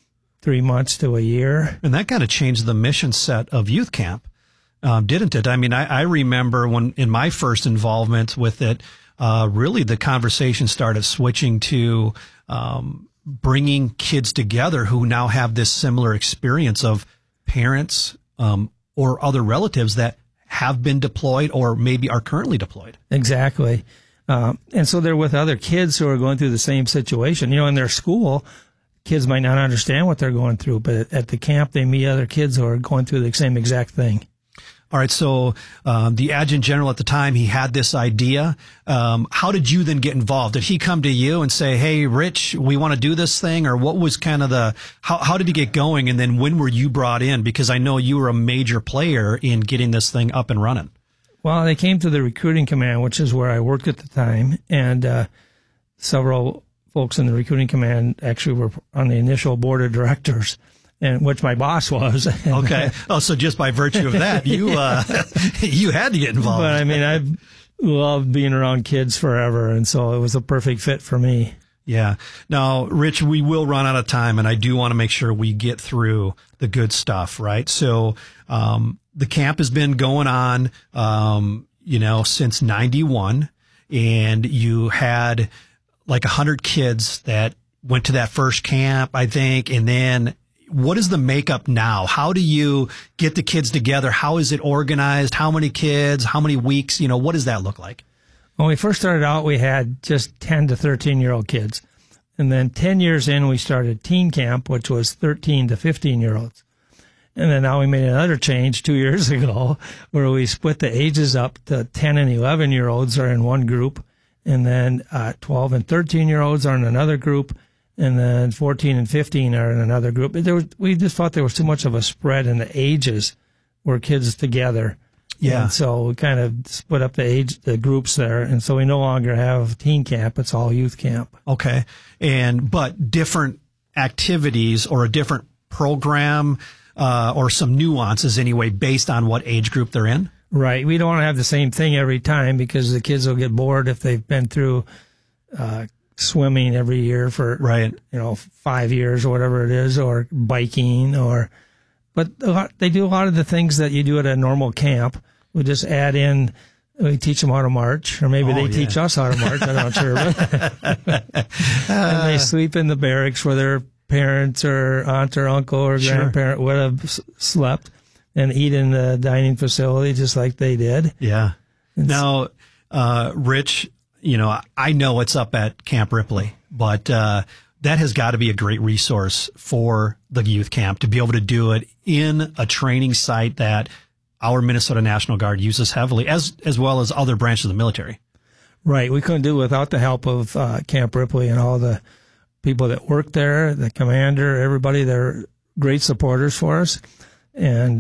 3 months to a year. And that kind of changed the mission set of youth camp, didn't it? I mean, I remember when in my first involvement with it, really the conversation started switching to bringing kids together who now have this similar experience of parents or other relatives that have been deployed or maybe are currently deployed. Exactly. And so they're with other kids who are going through the same situation. In their school, kids might not understand what they're going through, but at the camp, they meet other kids who are going through the same exact thing. All right. So the adjutant general at the time, he had this idea. How did you then get involved? Did he come to you and say, hey, Rich, we want to do this thing? Or what was kind of how did he get going? And then when were you brought in? Because I know you were a major player in getting this thing up and running. Well, they came to the recruiting command, which is where I worked at the time. And several folks in the recruiting command actually were on the initial board of directors, and which my boss was. Okay. Oh, so just by virtue of that, you had to get involved. But I mean, I've loved being around kids forever, and so it was a perfect fit for me. Yeah. Now, Rich, we will run out of time, and I do want to make sure we get through the good stuff, right? So, the camp has been going on, since 91, and you had like 100 kids that went to that first camp, I think, and then what is the makeup now? How do you get the kids together? How is it organized? How many kids? How many weeks? What does that look like? When we first started out, we had just 10 to 13-year-old kids. And then 10 years in, we started teen camp, which was 13 to 15-year-olds. And then now we made another change 2 years ago where we split the ages up to 10 and 11-year-olds are in one group. And then 12 and 13-year-olds are in another group. And then 14 and 15 are in another group. We just thought there was too much of a spread in the ages where kids together. Yeah. And so we kind of split up the groups there. And so we no longer have teen camp. It's all youth camp. Okay. But different activities or a different program, or some nuances anyway, based on what age group they're in? Right. We don't want to have the same thing every time because the kids will get bored if they've been through, swimming every year for 5 years or whatever it is, or biking, but they do a lot of the things that you do at a normal camp. We just add in, we teach them how to march, or maybe they teach us how to march. I'm not sure. And they sleep in the barracks where their parents or aunt or uncle or grandparent would have slept, and eat in the dining facility just like they did. Yeah. Now, Rich, I know it's up at Camp Ripley, but that has got to be a great resource for the youth camp to be able to do it in a training site that our Minnesota National Guard uses heavily, as well as other branches of the military. Right. We couldn't do it without the help of Camp Ripley and all the people that work there, the commander, everybody. They're great supporters for us. And,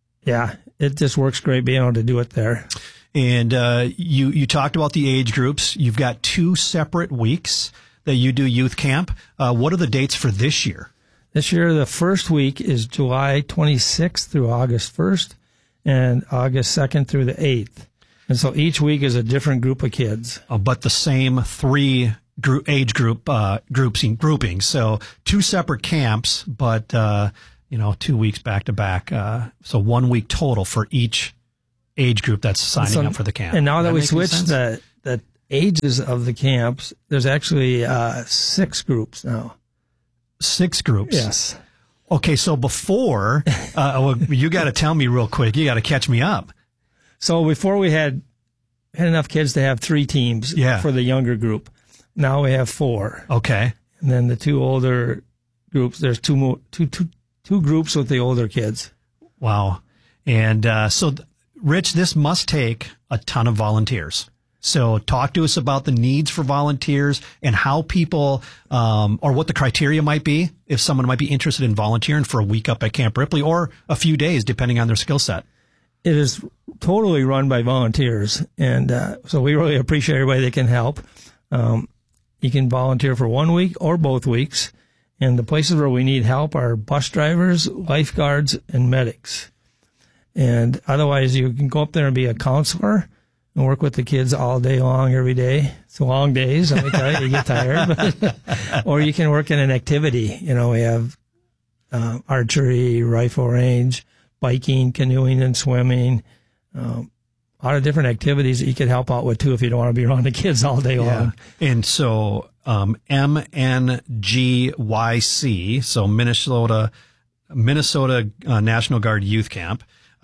it just works great being able to do it there. And you talked about the age groups. You've got 2 separate weeks that you do youth camp. What are the dates for this year? This year, the first week is July 26th through August 1st and August 2nd through the 8th. And so each week is a different group of kids. But the same 3 age groupings. So 2 separate camps, but 2 weeks back to back. So 1 week total for each age group that's signing up for the camp. And now that we switched the ages of the camps, there's actually 6 groups now. 6 groups? Yes. Okay, so before, you got to tell me real quick. You got to catch me up. So before we had enough kids to have 3 teams for the younger group. Now we have 4. Okay. And then the 2 older groups, there's two groups with the older kids. Wow. And so, Rich, this must take a ton of volunteers. So talk to us about the needs for volunteers and how people, or what the criteria might be if someone might be interested in volunteering for a week up at Camp Ripley or a few days, depending on their skill set. It is totally run by volunteers. And so we really appreciate everybody that can help. You can volunteer for 1 week or both weeks. And the places where we need help are bus drivers, lifeguards, and medics. And otherwise, you can go up there and be a counselor and work with the kids all day long, every day. It's long days, let me tell you, you get tired. Or you can work in an activity. We have archery, rifle range, biking, canoeing, and swimming. A lot of different activities that you could help out with, too, if you don't want to be around the kids all day long. And so MNGYC, so Minnesota National Guard Youth Camp,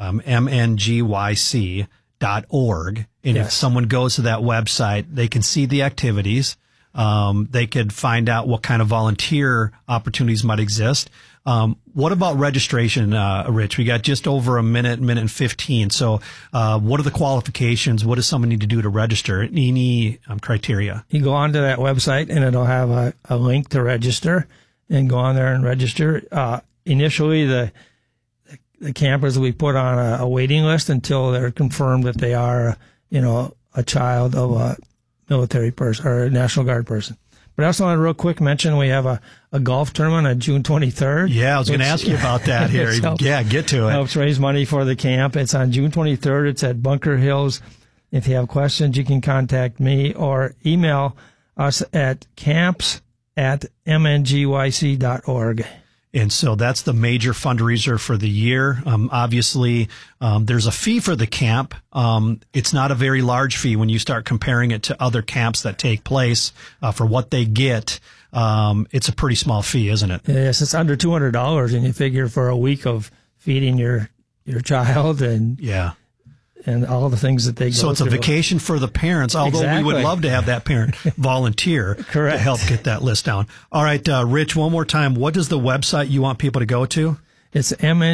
MNGYC.org. And if someone goes to that website, they can see the activities. They could find out what kind of volunteer opportunities might exist. What about registration, Rich? We got just over a minute and 15. So what are the qualifications? What does someone need to do to register? Any criteria? You go onto that website, and it'll have a link to register, and go on there and register. Initially, the campers will be put on a waiting list until they're confirmed that they are, a child of a military person or a National Guard person. But I also want to real quick mention we have a golf tournament on June 23rd. Yeah, I was going to ask you about that here. Get to it. Helps raise money for the camp. It's on June 23rd. It's at Bunker Hills. If you have questions, you can contact me or email us at camps@mngyc.org. And so that's the major fundraiser for the year. Obviously, there's a fee for the camp. It's not a very large fee when you start comparing it to other camps that take place for what they get. It's a pretty small fee, isn't it? Yes, it's under $200, and you figure for a week of feeding your child and all the things that they go through. So it's a vacation for the parents, although we would love to have that parent volunteer to help get that list down. All right, Rich, one more time. What is the website you want people to go to? It's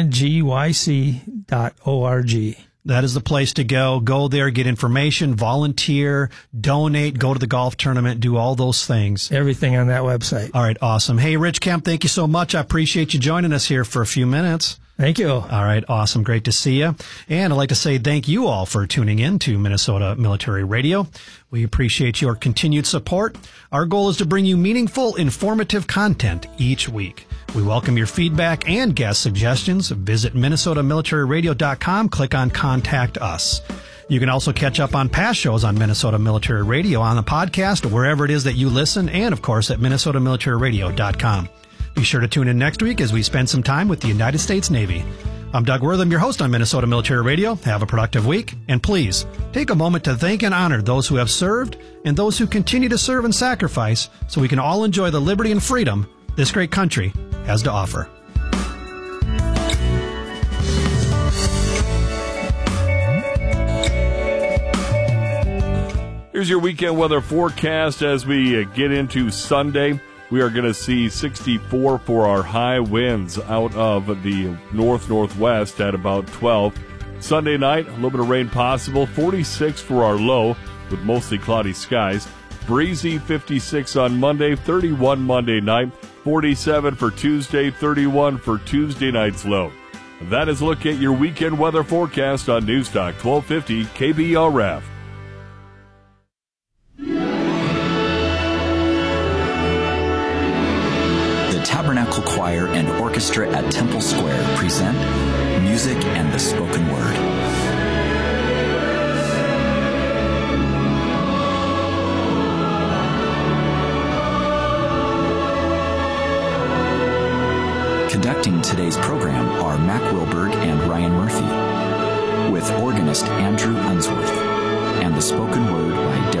mngyc.org. That is the place to go. Go there, get information, volunteer, donate, go to the golf tournament, do all those things. Everything on that website. All right, awesome. Hey, Rich Kemp, thank you so much. I appreciate you joining us here for a few minutes. Thank you. All right. Awesome. Great to see you. And I'd like to say thank you all for tuning in to Minnesota Military Radio. We appreciate your continued support. Our goal is to bring you meaningful, informative content each week. We welcome your feedback and guest suggestions. Visit MinnesotaMilitaryRadio.com. Click on Contact Us. You can also catch up on past shows on Minnesota Military Radio on the podcast, or wherever it is that you listen, and of course at minnesotamilitaryradio.com. Be sure to tune in next week as we spend some time with the United States Navy. I'm Doug Wortham, your host on Minnesota Military Radio. Have a productive week, and please take a moment to thank and honor those who have served and those who continue to serve and sacrifice so we can all enjoy the liberty and freedom this great country has to offer. Here's your weekend weather forecast as we get into Sunday. We are going to see 64 for our high winds out of the northwest at about 12. Sunday night, a little bit of rain possible. 46 for our low with mostly cloudy skies. Breezy 56 on Monday, 31 Monday night, 47 for Tuesday, 31 for Tuesday night's low. That is a look at your weekend weather forecast on Newstalk 1250 KBRF. Tabernacle Choir and Orchestra at Temple Square present Music and the Spoken Word. Conducting today's program are Mac Wilberg and Ryan Murphy, with organist Andrew Unsworth, and the spoken word by Derek